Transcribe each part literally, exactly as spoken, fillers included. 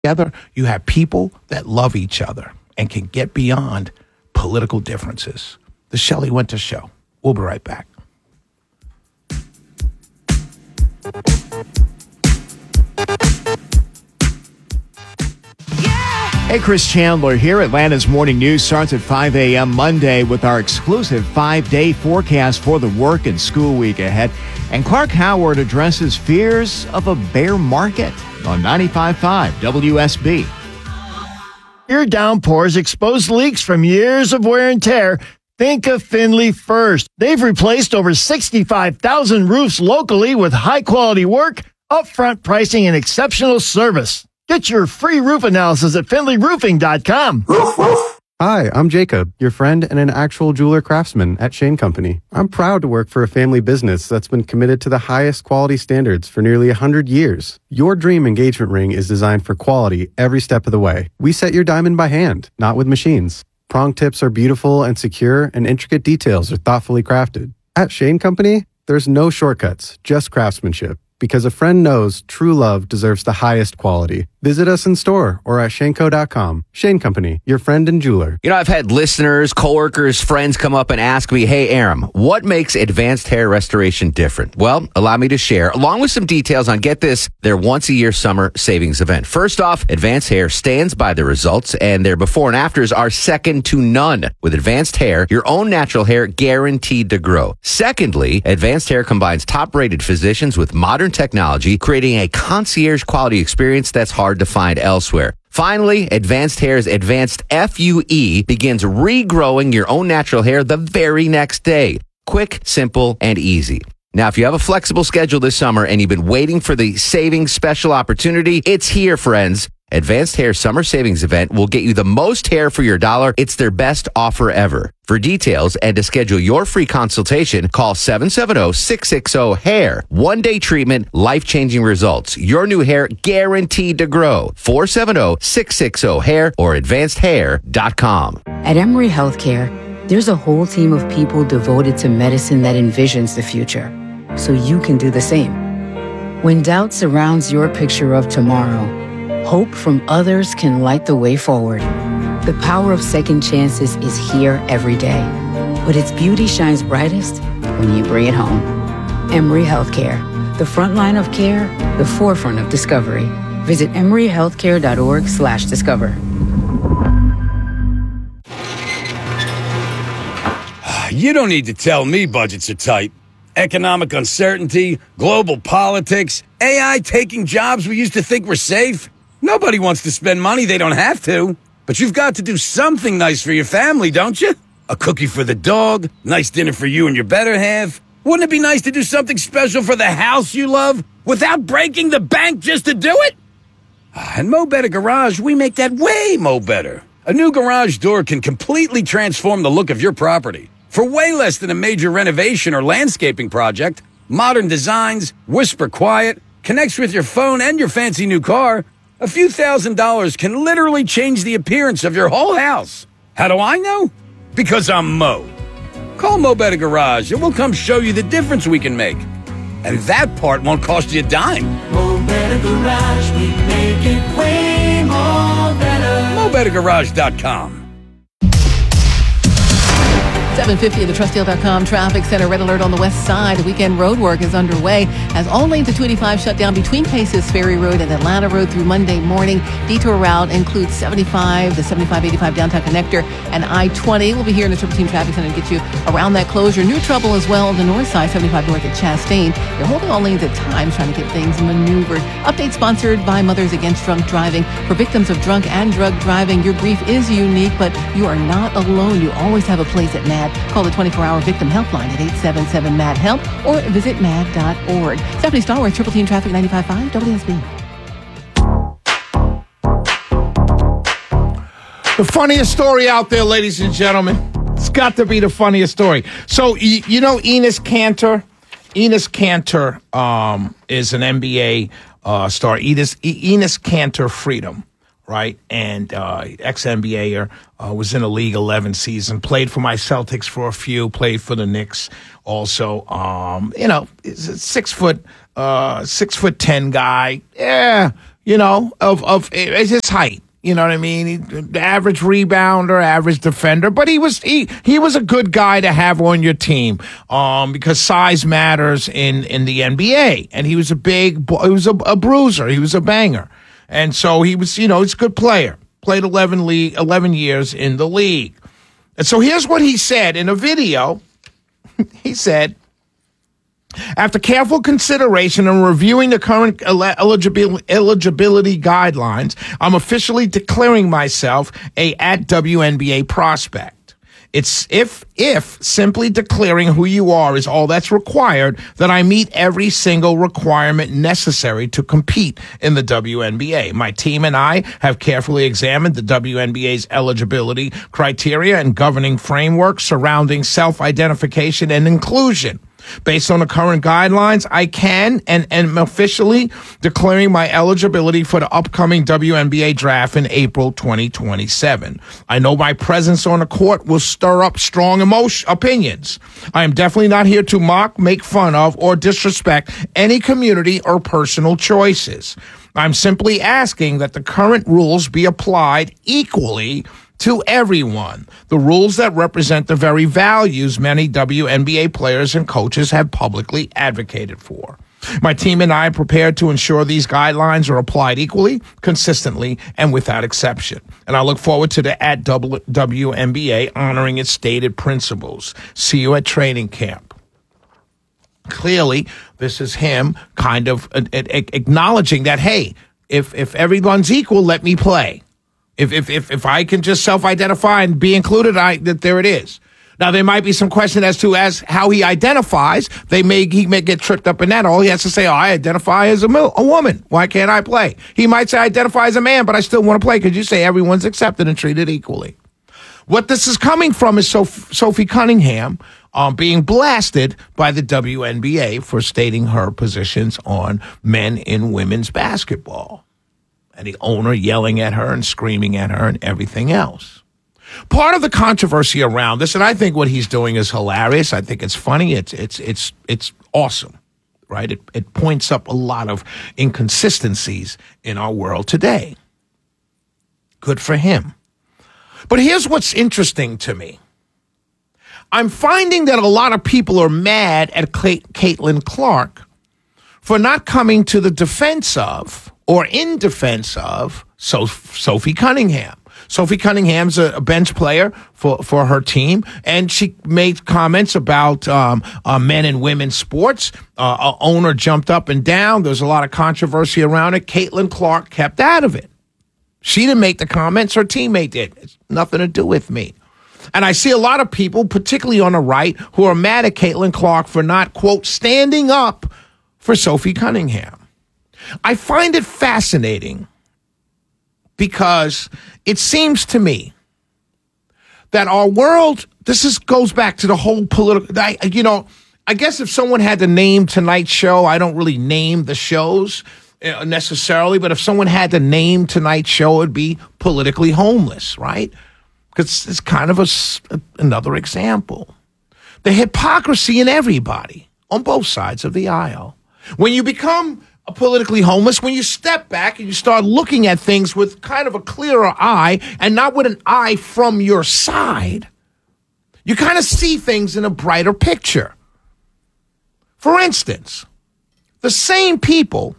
Together, you have people that love each other and can get beyond political differences. The Shelley Winter Show. We'll be right back. Hey, Chris Chandler here. Atlanta's Morning News starts at five a.m. Monday with our exclusive five-day forecast for the work and school week ahead. And Clark Howard addresses fears of a bear market on ninety-five point five W S B. Your downpours expose leaks from years of wear and tear. Think of Finley first. They've replaced over sixty-five thousand roofs locally with high-quality work, upfront pricing, and exceptional service. Get your free roof analysis at finley roofing dot com. Hi, I'm Jacob, your friend and an actual jeweler craftsman at Shane Company. I'm proud to work for a family business that's been committed to the highest quality standards for nearly one hundred years. Your dream engagement ring is designed for quality every step of the way. We set your diamond by hand, not with machines. Prong tips are beautiful and secure, and intricate details are thoughtfully crafted. At Shane Company, there's no shortcuts, just craftsmanship. Because a friend knows true love deserves the highest quality. Visit us in store or at shaneco dot com. Shane Company, your friend and jeweler. You know, I've had listeners, coworkers, friends come up and ask me, hey, Aram, what makes Advanced Hair Restoration different? Well, allow me to share, along with some details on, get this, their once-a-year summer savings event. First off, Advanced Hair stands by the results, and their before and afters are second to none. With Advanced Hair, your own natural hair guaranteed to grow. Secondly, Advanced Hair combines top-rated physicians with modern technology, creating a concierge quality experience that's hard to find elsewhere. Finally, Advanced Hair's Advanced F U E begins regrowing your own natural hair the very next day. Quick, simple, and easy. Now, if you have a flexible schedule this summer and you've been waiting for the savings special opportunity, it's here, friends. Advanced Hair Summer Savings Event will get you the most hair for your dollar. It's their best offer ever. For details and to schedule your free consultation, call seven seven zero, six six zero, hair. One-day treatment, life-changing results. Your new hair guaranteed to grow. four seven zero, six six zero, hair or advanced hair dot com. At Emory Healthcare, there's a whole team of people devoted to medicine that envisions the future, so you can do the same. When doubt surrounds your picture of tomorrow, hope from others can light the way forward. The power of second chances is here every day, but its beauty shines brightest when you bring it home. Emory Healthcare, the front line of care, the forefront of discovery. Visit emory healthcare dot org slash discover. You don't need to tell me budgets are tight. Economic uncertainty, global politics, A I taking jobs we used to think were safe. Nobody wants to spend money they don't have to. But you've got to do something nice for your family, don't you? A cookie for the dog, nice dinner for you and your better half. Wouldn't it be nice to do something special for the house you love without breaking the bank just to do it? At Mo Better Garage, we make that way mo better. A new garage door can completely transform the look of your property. For way less than a major renovation or landscaping project, modern designs, whisper quiet, connects with your phone and your fancy new car, a few thousand dollars can literally change the appearance of your whole house. How do I know? Because I'm Mo. Call Mo Better Garage and we'll come show you the difference we can make. And that part won't cost you a dime. Mo Better Garage, we make it way more better. mo better garage dot com. seven fifty at the trust deal dot com traffic center. Red alert on the west side. Weekend road work is underway as all lanes of two eighty-five shut down between Paces Ferry Road and Atlanta Road through Monday morning. Detour route includes seventy-five, the seventy-five eighty-five downtown connector, and I twenty. We'll be here in the Triple Team Traffic Center to get you around that closure. New trouble as well on the north side, seventy-five north at Chastain. They're holding all lanes at times, trying to get things maneuvered. Update sponsored by Mothers Against Drunk Driving. For victims of drunk and drug driving, your grief is unique, but you are not alone. You always have a place at M A D. Call the twenty-four hour victim helpline at eight seven seven M A D help or visit M A D dot org. Stephanie Stallworth, Triple Team Traffic ninety-five point five W S B. The funniest story out there, ladies and gentlemen. It's got to be the funniest story. So, you, you know Enes Kanter? Enes Kanter um, is an N B A uh, star. Enes, Enes Kanter Freedom. Right, and uh, ex-N B A-er, uh, was in the league eleven season, played for my Celtics for a few, played for the Knicks also. Um, you know, is a six foot, uh, six foot ten guy. Yeah, you know, of of it's his height. You know what I mean? He, the average rebounder, average defender, but he was he he was a good guy to have on your team, um, because size matters in, in the N B A, and he was a big, he was a, a bruiser, he was a banger, and so he was, you know, he's a good player. Played eleven league, eleven years in the league, and so here's what he said in a video. He said, after careful consideration and reviewing the current eligibility, eligibility guidelines, I'm officially declaring myself a at W N B A prospect. It's if, if simply declaring who you are is all that's required, that I meet every single requirement necessary to compete in the W N B A. My team and I have carefully examined the W N B A's eligibility criteria and governing framework surrounding self-identification and inclusion. Based on the current guidelines, I can and am officially declaring my eligibility for the upcoming W N B A draft in April twenty twenty-seven. I know my presence on the court will stir up strong emotion, opinions. I am definitely not here to mock, make fun of, or disrespect any community or personal choices. I'm simply asking that the current rules be applied equally to everyone. The rules that represent the very values many W N B A players and coaches have publicly advocated for. My team and I are prepared to ensure these guidelines are applied equally, consistently, and without exception. And I look forward to the at W N B A honoring its stated principles. See you at training camp. Clearly, this is him kind of uh, uh, acknowledging that, hey, if if everyone's equal, let me play. If if if if I can just self-identify and be included, I that there it is. Now there might be some question as to as how he identifies. They may he may get tripped up in that. All he has to say, oh, I identify as a, mil- a woman. Why can't I play? He might say I identify as a man, but I still want to play because you say everyone's accepted and treated equally. What this is coming from is Soph- Sophie Cunningham um, being blasted by the W N B A for stating her positions on men and women's basketball. And the owner yelling at her and screaming at her and everything else. Part of the controversy around this, and I think what he's doing is hilarious. I think it's funny. It's it's it's it's awesome, right? It it points up a lot of inconsistencies in our world today. Good for him. But here's what's interesting to me. I'm finding that a lot of people are mad at Caitlin Clark for not coming to the defense of or in defense of so- Sophie Cunningham. Sophie Cunningham's a, a bench player for, for her team, and she made comments about um, uh, men and women's sports. Uh, a owner jumped up and down. There was a lot of controversy around it. Caitlin Clark kept out of it. She didn't make the comments. Her teammate did. It's nothing to do with me. And I see a lot of people, particularly on the right, who are mad at Caitlin Clark for not, quote, standing up for Sophie Cunningham. I find it fascinating because it seems to me that our world, this is goes back to the whole political, I, you know, I guess if someone had to name tonight's show, I don't really name the shows necessarily, but if someone had to name tonight's show, it'd be Politically Homeless, right? Because it's kind of a, another example. The hypocrisy in everybody on both sides of the aisle. When you become a politically homeless, when you step back and you start looking at things with kind of a clearer eye and not with an eye from your side, you kind of see things in a brighter picture. For instance, the same people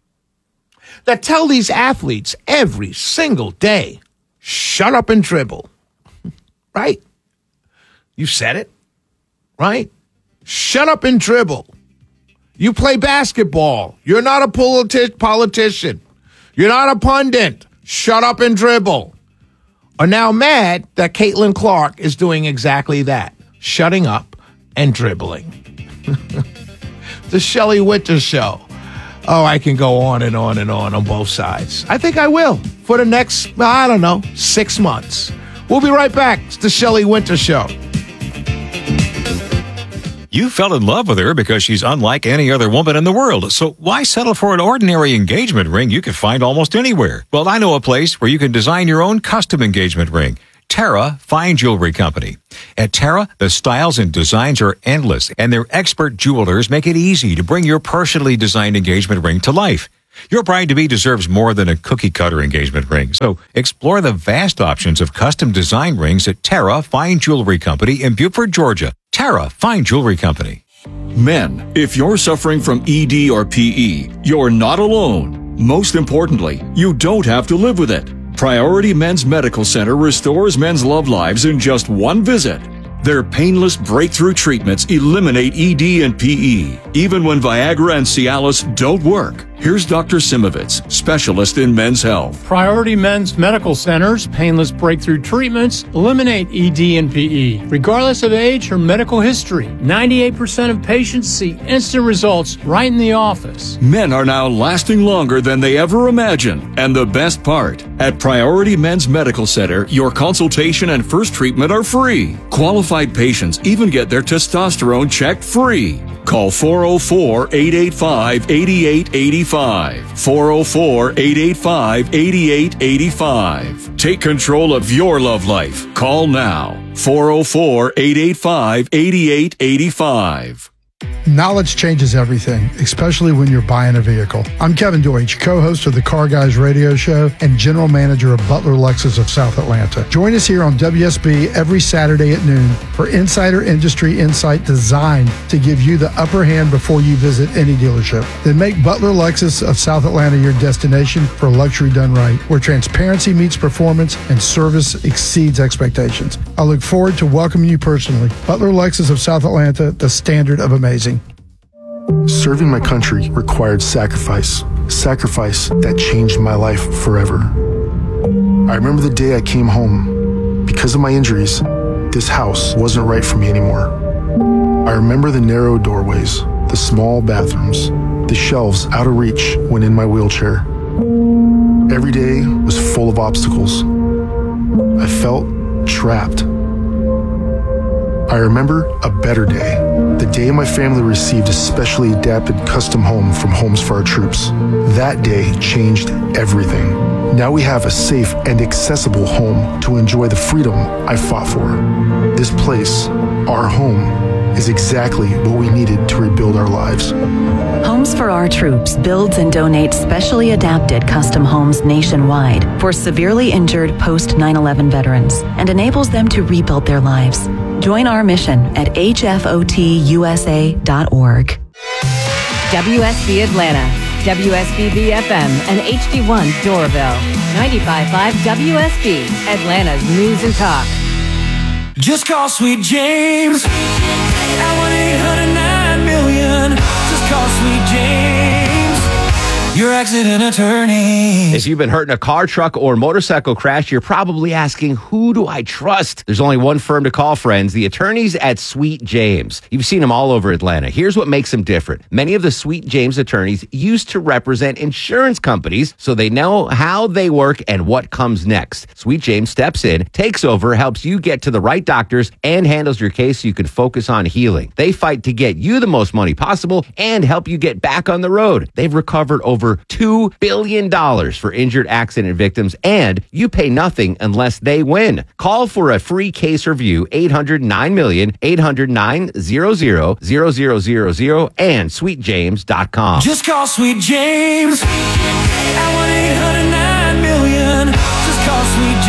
that tell these athletes every single day, shut up and dribble, right? You said it, right? Shut up and dribble. You play basketball. You're not a politi- politician. You're not a pundit. Shut up and dribble. Are now mad that Caitlin Clark is doing exactly that, shutting up and dribbling. The Shelley Winter Show. Oh, I can go on and on and on on both sides. I think I will for the next, I don't know, six months. We'll be right back. It's the Shelley Winter Show. You fell in love with her because she's unlike any other woman in the world. So why settle for an ordinary engagement ring you could find almost anywhere? Well, I know a place where you can design your own custom engagement ring. Terra Fine Jewelry Company. At Terra, the styles and designs are endless, and their expert jewelers make it easy to bring your personally designed engagement ring to life. Your bride-to-be deserves more than a cookie-cutter engagement ring. So explore the vast options of custom design rings at Terra Fine Jewelry Company in Beaufort, Georgia. Terra Fine Jewelry Company. Men, if you're suffering from E D or P E, you're not alone. Most importantly, you don't have to live with it. Priority Men's Medical Center restores men's love lives in just one visit. Their painless breakthrough treatments eliminate E D and P E, even when Viagra and Cialis don't work. Here's Doctor Simovitz, specialist in men's health. Priority Men's Medical Center's painless breakthrough treatments eliminate E D and P E, regardless of age or medical history. ninety-eight percent of patients see instant results right in the office. Men are now lasting longer than they ever imagined. And the best part, at Priority Men's Medical Center, your consultation and first treatment are free. Qualified patients even get their testosterone checked free. Call four oh four, eight eight five, eight eight eight five. four oh four, eight eight five, eight eight eight five. Take control of your love life. Call now. four oh four, eight eight five, eight eight eight five. Knowledge changes everything, especially when you're buying a vehicle. I'm Kevin Deutsch, co-host of the Car Guys radio show and general manager of Butler Lexus of South Atlanta. Join us here on W S B every Saturday at noon for insider industry insight designed to give you the upper hand before you visit any dealership. Then make Butler Lexus of South Atlanta your destination for luxury done right, where transparency meets performance and service exceeds expectations. I look forward to welcoming you personally. Butler Lexus of South Atlanta, the standard of amazing. Serving my country required sacrifice, sacrifice that changed my life forever. I remember the day I came home. Because of my injuries, this house wasn't right for me anymore. I remember the narrow doorways, the small bathrooms, the shelves out of reach when in my wheelchair. Every day was full of obstacles. I felt trapped. I remember a better day, the day my family received a specially adapted custom home from Homes for Our Troops. That day changed everything. Now we have a safe and accessible home to enjoy the freedom I fought for. This place, our home, is exactly what we needed to rebuild our lives. Homes for Our Troops builds and donates specially adapted custom homes nationwide for severely injured post nine eleven veterans and enables them to rebuild their lives. Join our mission at H F O T U S A dot org. W S B Atlanta, W S B B F M, and H D one Doraville. ninety-five point five W S B, Atlanta's news and talk. Just call Sweet James at one eight hundred nine million. Just call Sweet James, your accident attorney. If you've been hurt in a car, truck, or motorcycle crash, you're probably asking, who do I trust? There's only one firm to call, friends, the attorneys at Sweet James. You've seen them all over Atlanta. Here's what makes them different. Many of the Sweet James attorneys used to represent insurance companies, so they know how they work and what comes next. Sweet James steps in, takes over, helps you get to the right doctors, and handles your case so you can focus on healing. They fight to get you the most money possible and help you get back on the road. They've recovered over two billion dollars for injured accident victims, and you pay nothing unless they win. Call for a free case review, eight hundred nine million, eight hundred nine hundred, zero zero zero zero, and sweet james dot com. Just call Sweet James at one eight hundred nine million. Just call Sweet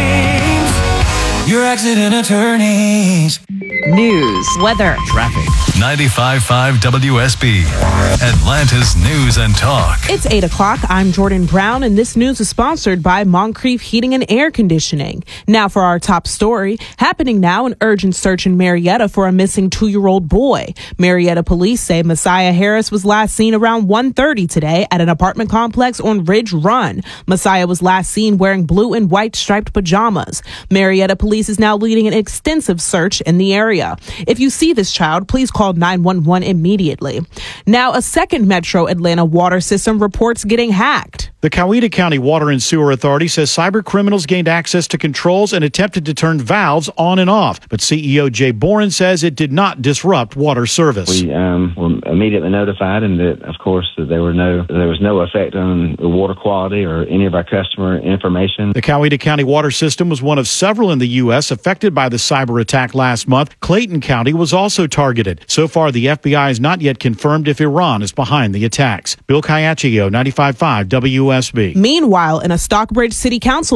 James, your accident attorneys. News, weather, traffic. ninety-five point five W S B, Atlanta's news and talk. It's eight o'clock. I'm Jordan Brown, and this news is sponsored by Moncrief Heating and Air Conditioning. Now for our top story. Happening now, an urgent search in Marietta for a missing two-year-old boy. Marietta police say Messiah Harris was last seen around one thirty today at an apartment complex on Ridge Run. Messiah was last seen wearing blue and white striped pajamas. Marietta police is now leading an extensive search in the area. If you see this child, please call nine one one immediately. Now, a second Metro Atlanta water system reports getting hacked. The Coweta County Water and Sewer Authority says cyber criminals gained access to controls and attempted to turn valves on and off. But C E O Jay Boren says it did not disrupt water service. We um, were immediately notified, and that, of course, that there were no there was no effect on the water quality or any of our customer information. The Coweta County water system was one of several in the U S affected by the cyber attack last month. Clayton County was also targeted. So far, the F B I has not yet confirmed if Iran is behind the attacks. Bill Caiaccio, ninety-five point five W S B. Meanwhile, in a Stockbridge City Council